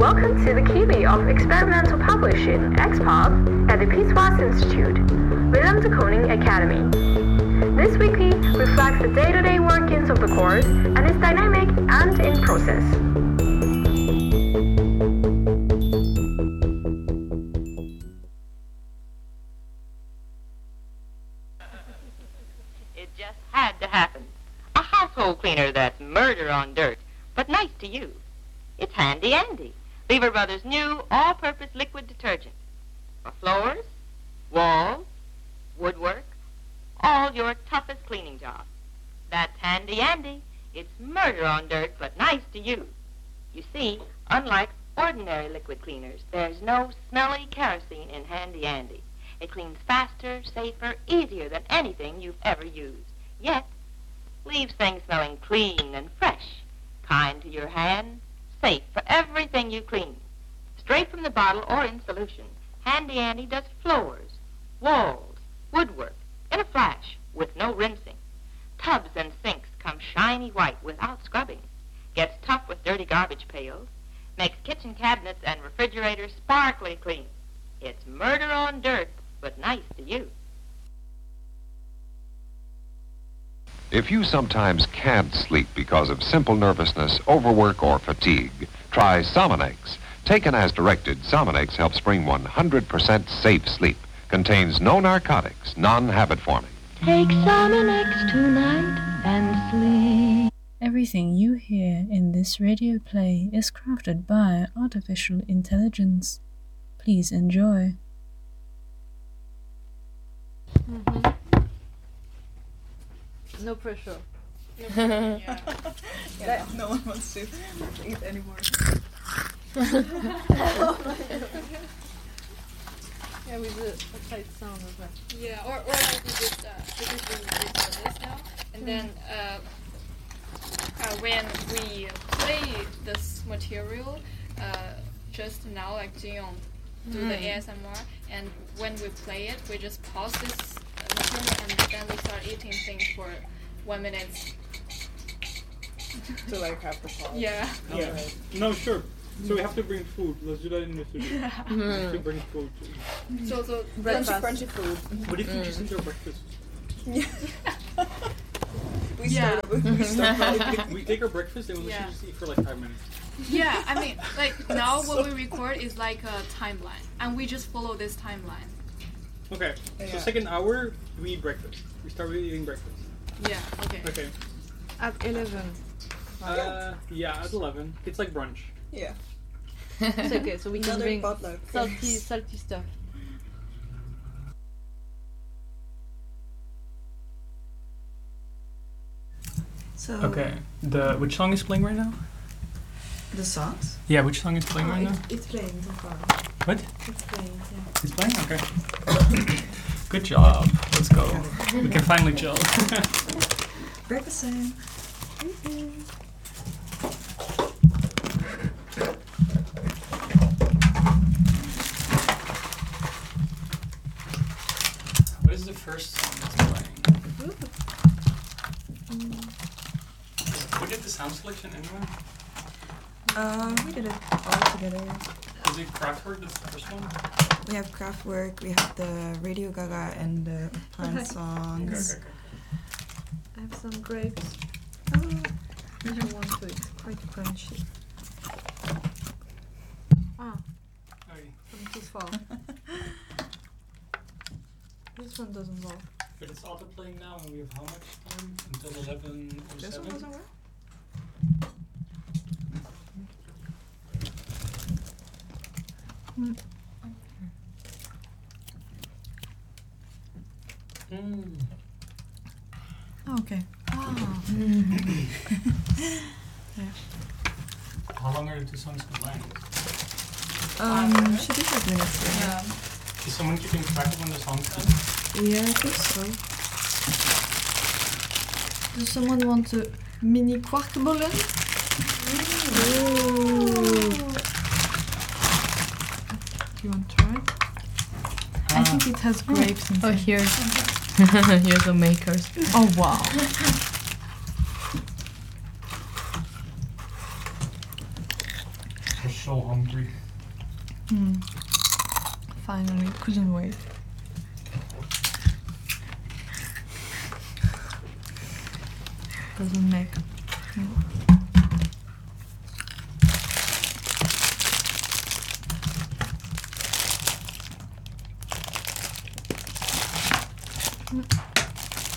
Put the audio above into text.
Welcome to the Kiwi of Experimental Publishing, XPUB, at the Peace-West Institute, Willem de Kooning Academy. This weekly reflects the day-to-day workings of the course and is dynamic and in process. It just had to happen. A household cleaner that's murder on dirt, but nice to you. It's Handy Andy, Lever Brothers' new all-purpose liquid detergent. For floors, walls, woodwork, all your toughest cleaning jobs. That's Handy Andy. It's murder on dirt, but nice to you. You see, unlike ordinary liquid cleaners, there's no smelly kerosene in Handy Andy. It cleans faster, safer, easier than anything you've ever used. Yet, leaves things smelling clean and fresh, kind to your hand, safe for everything you clean. Straight from the bottle or in solution, Handy Andy does floors, walls, woodwork, in a flash, with no rinsing. Tubs and sinks come shiny white without scrubbing. Gets tough with dirty garbage pails. Makes kitchen cabinets and refrigerators sparkly clean. It's murder on dirt, but nice to you. If you sometimes can't sleep because of simple nervousness, overwork, or fatigue, try Sominex. Taken as directed, Sominex helps bring 100% safe sleep. Contains no narcotics, non-habit forming. Take Sominex tonight and sleep. Everything you hear in this radio play is crafted by artificial intelligence. Please enjoy. No pressure. Yeah, no one wants to eat anymore. Yeah, with a tight sound as well. Yeah, or like we just because we record this now, and then when we play this material, just now like Jiyoung do the ASMR, and when we play it, we just pause this material and then we start eating things for 1 minute. To like have the pause. Yeah. Yeah. Right. No, sure. So we have to bring food. Let's do that in the studio. We have to bring food. So Crunchy food. What if you just eat your breakfast? Yeah. We take our breakfast and we should just eat for like 5 minutes. Yeah, I mean, like now what we record is like a timeline, and we just follow this timeline. Okay, so second hour, we eat breakfast. We start eating breakfast. Yeah, okay. Okay. At 11. Yeah, at 11. It's like brunch. Yeah. It's okay, so we can Another bring potluck. salty stuff. So Okay. Which song is playing right now? the songs? Yeah, which song is playing right now? It's playing so far. What? It's playing, yeah. It's playing? Okay. Good job. Let's go. We can finally chill. Breakfast time. What is the first song that's playing? Who did the sound selection anyway? We did it all together. Is it Kraftwerk, the first one? We have Kraftwerk, we have the Radio Gaga and the plant songs. Okay. I have some grapes. Oh, I don't want to. It's quite crunchy. Ah, Okay. I'm too far. This one doesn't work. But it's auto playing now, and we have how much time? Until 11:07? This one doesn't work? Okay. How long are the two songs playing? Should be 5 minutes. Yeah. Is someone keeping track of when the song's done? Yeah, I think so. Does someone want a mini kvarkbollen? Do you want to try it? I think it has grapes inside. Oh, here's the makers. Oh, wow. so hungry. Finally, couldn't wait. Doesn't make. No.